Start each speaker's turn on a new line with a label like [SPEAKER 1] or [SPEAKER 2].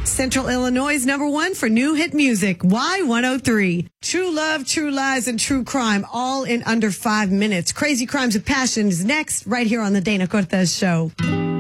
[SPEAKER 1] Central Illinois' #1 for new hit music, Y103. True love, true lies, and true crime, all in under 5 minutes. Crazy Crimes of Passion is next, right here on the Dana Cortez Show.